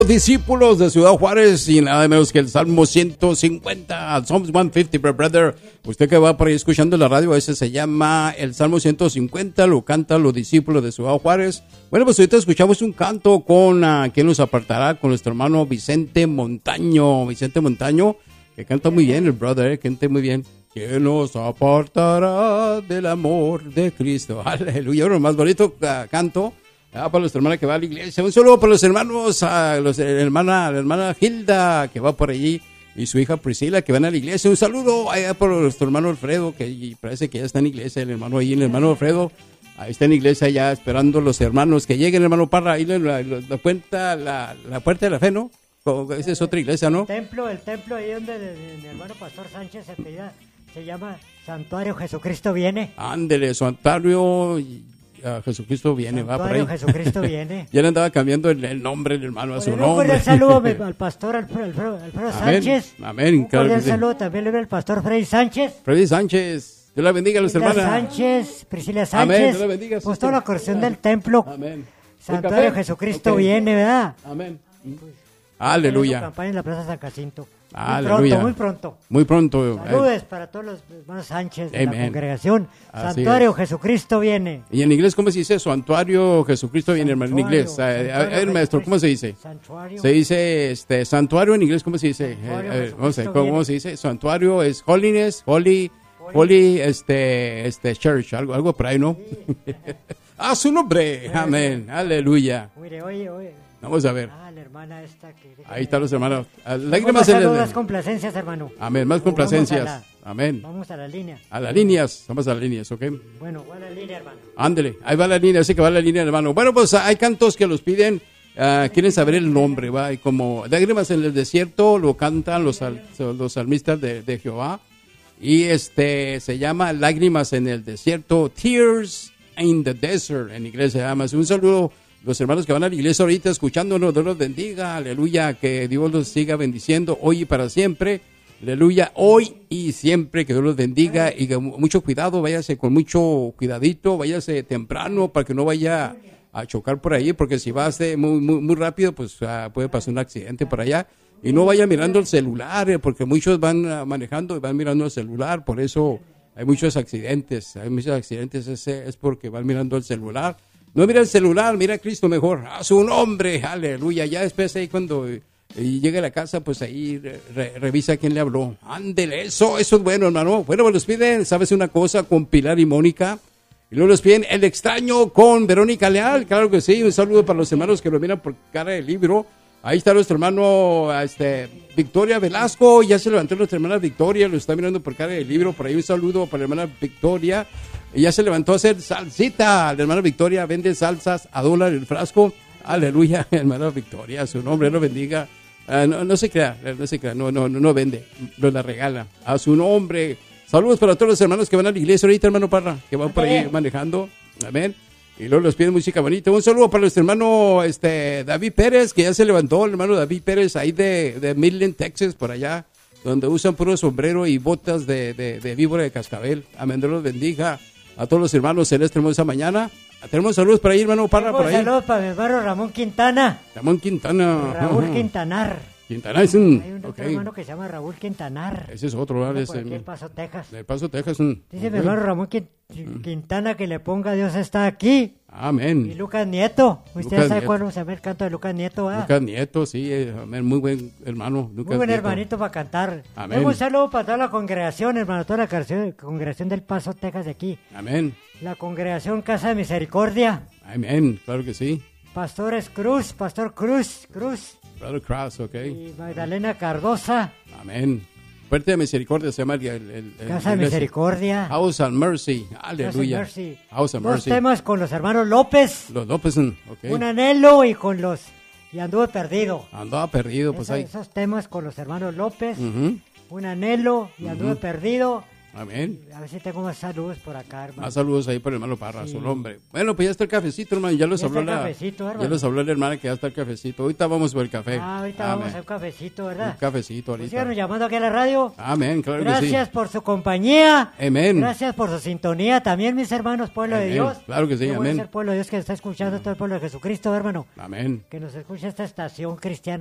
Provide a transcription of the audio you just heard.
Discípulos de Ciudad Juárez y nada menos que el Salmo 150, Psalms 150, brother. Usted que va por ahí escuchando la radio, ese se llama el Salmo 150, lo cantan los discípulos de Ciudad Juárez. Bueno, pues ahorita escuchamos un canto con quien nos apartará, con nuestro hermano Vicente Montaño, que canta muy bien el brother, canta muy bien. ¿Quién nos apartará del amor de Cristo? Aleluya, uno más bonito canto. Para nuestra hermana que va a la iglesia. Un saludo para los hermanos, la hermana Hilda que va por allí y su hija Priscila que van a la iglesia. Un saludo allá para nuestro hermano Alfredo que parece que ya está en iglesia. El hermano Alfredo ahí está en iglesia ya esperando los hermanos que lleguen, hermano Parra. Ahí la puerta de la fe, ¿no? Esa es otra iglesia, ¿no? El templo ahí donde mi hermano Pastor Sánchez se llama Santuario Jesucristo Viene. Ándele, Santuario Jesucristo Viene, va por ahí. Jesucristo Viene. Ya le andaba cambiando el nombre el hermano a su nombre. Un saludo al pastor Alfredo Sánchez. Amén. Un cordial saludo también le ve al pastor Freddy Sánchez. Dios la bendiga a los hermanos. Priscila Sánchez. Amén, Dios la bendiga. Pues toda la corrección del templo. Amén. Santuario Jesucristo Viene, ¿verdad? Amén. Pues, aleluya. Campaña en la Plaza San Jacinto. Aleluya. Muy pronto. Saludos para todos los hermanos Sánchez de la congregación. Santuario Jesucristo Viene. ¿Y en inglés cómo se dice? Santuario Jesucristo Viene, hermano, en inglés. A ver, maestro, ¿cómo se dice? Santuario. Se dice santuario en inglés, ¿cómo se dice? Vamos a ver, ¿cómo se dice? Santuario es holiness, holy church, algo por ahí, ¿no? A su nombre. Amén. Aleluya. Oye. Vamos a ver. La hermana esta que... Ahí están los hermanos. Lágrimas en las complacencias, hermano. Amén, más complacencias. Amén. Vamos a las líneas. Vamos a las líneas, ¿ok? Bueno, va la línea, hermano. Ándele, ahí va la línea, así que va la línea, hermano. Bueno, pues hay cantos que los piden, quieren saber el nombre, va, y como Lágrimas en el desierto lo cantan los salmistas de Jehová, y se llama Lágrimas en el desierto, Tears in the Desert, en inglés se llama. Un saludo los hermanos que van a la iglesia ahorita escuchándonos, Dios los bendiga, aleluya, que Dios los siga bendiciendo hoy y para siempre, aleluya, hoy y siempre, que Dios los bendiga y que mucho cuidado, váyase con mucho cuidadito, váyase temprano para que no vaya a chocar por ahí, porque si va muy rápido, pues puede pasar un accidente por allá, y no vaya mirando el celular, porque muchos van manejando y van mirando el celular, por eso hay muchos accidentes, es porque van mirando el celular. No mira el celular, mira a Cristo mejor, a su nombre, aleluya. Ya después ahí cuando llegue a la casa, pues ahí revisa quién le habló. Ándele, eso es bueno, hermano. Bueno, pues los piden, ¿sabes una cosa? Con Pilar y Mónica. Y luego los piden El Extraño con Verónica Leal, claro que sí. Un saludo para los hermanos que lo miran por cara del libro. Ahí está nuestro hermano Victoria Velasco, ya se levantó nuestra hermana Victoria, lo está mirando por cara del libro. Por ahí un saludo para la hermana Victoria. Ella se levantó a hacer salsita. La hermana Victoria vende salsas a $1 el frasco. Aleluya, hermana Victoria, su nombre lo bendiga. No se crea, no vende, lo la regala. A su nombre. Saludos para todos los hermanos que van a la iglesia ahorita, hermano Parra, que van por ahí manejando. Amén. Y luego les piden música bonita. Un saludo para nuestro hermano David Pérez, que ya se levantó, el hermano David Pérez, ahí de Midland, Texas, por allá, donde usan puro sombrero y botas de víbora de cascabel. Amén, Dios los bendiga. A todos los hermanos celestes hermosa mañana. Tenemos saludos por ahí, hermano Parra, por ahí. Saludos para mi hermano Ramón Quintana. Raúl Quintanar. Quintana es un... Hay un otro hermano que se llama Raúl Quintanar. Ese es otro, ¿verdad? Por aquí en Paso, Texas. De Paso, Texas. Dice mi hermano Ramón Quintana que le ponga Dios está aquí. Amén. Y Lucas Nieto. ¿Usted sabe Nieto. cuál se llama el canto de Lucas Nieto? Lucas Nieto, sí, amén. Muy buen hermano. Lucas Muy buen Nieto. hermanito para cantar. Amén. Un saludo para toda la congregación, hermano, toda la congregación del Paso, Texas de aquí. Amén. La congregación Casa de Misericordia. Amén, claro que sí. Pastor Cruz. Brother Cross, ok. Y Magdalena Cardosa. Amén. Fuerte de Misericordia se llama el Casa de Misericordia. House of Mercy. Aleluya. House of Mercy. Dos temas con los hermanos López. Los López, ok. Un anhelo y con los... Y anduve perdido. Andaba perdido, pues ahí. Esos temas con los hermanos López. Uh-huh. Un anhelo y anduve perdido. Amén. A ver si tengo más saludos por acá, hermano. Más saludos ahí por el hermano Parra, su nombre. Bueno, pues ya está el cafecito, hermano. Ya les habló la hermana que ya está el cafecito. Ahorita vamos por el café. Ahorita vamos a un cafecito, ¿verdad? Un cafecito ahorita. Pues síganos llamando aquí a la radio. Amén, claro que sí. Gracias por su compañía. Amén. Gracias por su sintonía. También, mis hermanos, pueblo de Dios. Claro que sí, amén. Amén. Es el pueblo de Dios que está escuchando todo el pueblo de Jesucristo, hermano. Amén. Que nos escucha esta estación cristiana.